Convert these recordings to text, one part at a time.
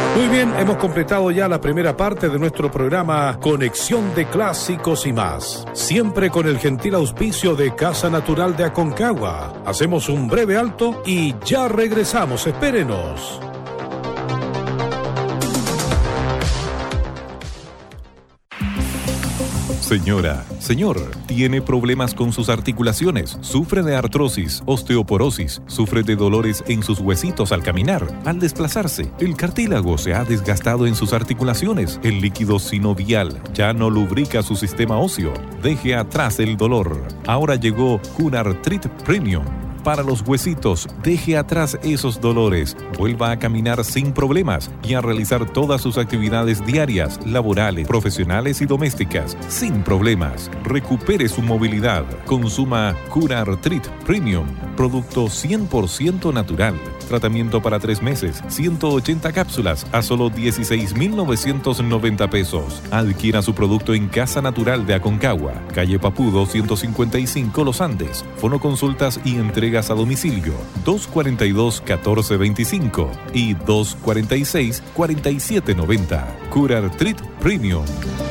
Muy bien, hemos completado ya la primera parte de nuestro programa Conexión de Clásicos y más. Siempre con el gentil auspicio de Casa Natural de Aconcagua. Hacemos un breve alto y ya regresamos. Espérenos. Señora, señor, ¿tiene problemas con sus articulaciones? ¿Sufre de artrosis, osteoporosis? ¿Sufre de dolores en sus huesitos al caminar, al desplazarse? El cartílago se ha desgastado en sus articulaciones. El líquido sinovial ya no lubrica su sistema óseo. Deje atrás el dolor. Ahora llegó Cunartrit Premium. Para los huesitos, deje atrás esos dolores, vuelva a caminar sin problemas y a realizar todas sus actividades diarias, laborales, profesionales y domésticas, sin problemas. Recupere su movilidad. Consuma Cunartrit Premium, producto 100% natural. Tratamiento para 3 meses, 180 cápsulas a solo 16,990 pesos. Adquiera su producto en Casa Natural de Aconcagua, calle Papudo 155 Los Andes. Fonoconsultas y entregas a domicilio 242-1425 y 246-4790. Cunartrit Premium.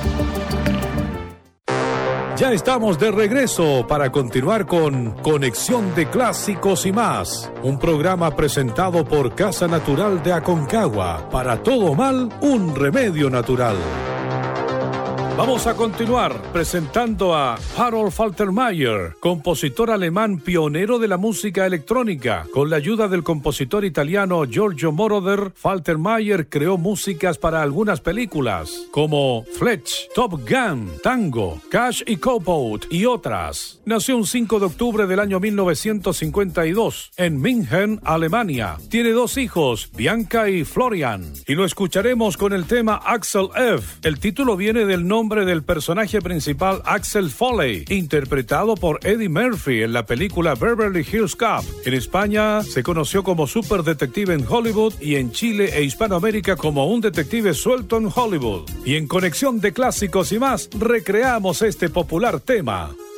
Ya estamos de regreso para continuar con Conexión de Clásicos y más. Un programa presentado por Casa Natural de Aconcagua. Para todo mal, un remedio natural. Vamos a continuar presentando a Harold Faltermeyer, compositor alemán pionero de la música electrónica. Con la ayuda del compositor italiano Giorgio Moroder, Faltermeyer creó músicas para algunas películas, como Fletch, Top Gun, Tango, Cash y Cowboat y otras. Nació un 5 de octubre del año 1952 en München, Alemania. Tiene 2 hijos, Bianca y Florian. Y lo escucharemos con el tema Axel F. El título viene del nombre del personaje principal Axel Foley, interpretado por Eddie Murphy en la película Beverly Hills Cop. En España se conoció como super detective en Hollywood y en Chile e Hispanoamérica como un detective suelto en Hollywood. Y en Conexión de Clásicos y más, recreamos este popular tema.